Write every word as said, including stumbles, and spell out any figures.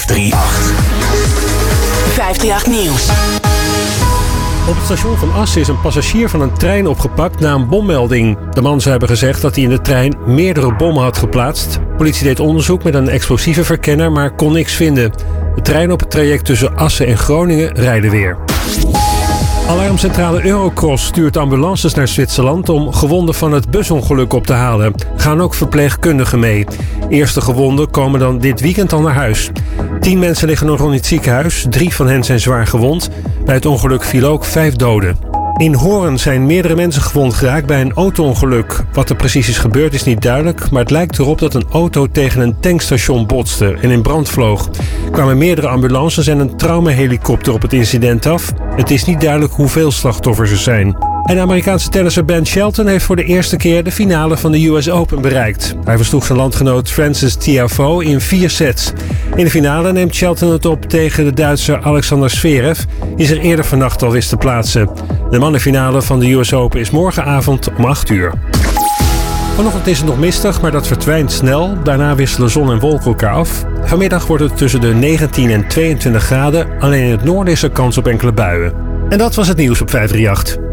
vijfhonderdachttien. vijfhonderdachttien Nieuws. Op het station van Assen is een passagier van een trein opgepakt na een bommelding. De man zou hebben gezegd dat hij in de trein meerdere bommen had geplaatst. Politie deed onderzoek met een explosieve verkenner, maar kon niks vinden. De trein op het traject tussen Assen en Groningen rijden weer. Alarmcentrale Eurocross stuurt ambulances naar Zwitserland om gewonden van het busongeluk op te halen. Gaan ook verpleegkundigen mee. Eerste gewonden komen dan dit weekend al naar huis. Tien mensen liggen nog in het ziekenhuis. Drie van hen zijn zwaar gewond. Bij het ongeluk vielen ook vijf doden. In Hoorn zijn meerdere mensen gewond geraakt bij een auto-ongeluk. Wat er precies is gebeurd is niet duidelijk, maar het lijkt erop dat een auto tegen een tankstation botste en in brand vloog. Er kwamen meerdere ambulances en een traumahelikopter op het incident af. Het is niet duidelijk hoeveel slachtoffers er zijn. En de Amerikaanse tennisser Ben Shelton heeft voor de eerste keer de finale van de U S Open bereikt. Hij versloeg zijn landgenoot Frances Tiafoe in vier sets. In de finale neemt Shelton het op tegen de Duitser Alexander Zverev, die zich eerder vannacht al wist te plaatsen. De mannenfinale van de U S Open is morgenavond om acht uur. Vanochtend is het nog mistig, maar dat verdwijnt snel. Daarna wisselen zon en wolken elkaar af. Vanmiddag wordt het tussen de negentien en tweeëntwintig graden. Alleen in het noorden is er kans op enkele buien. En dat was het nieuws op vijfhonderdachttien.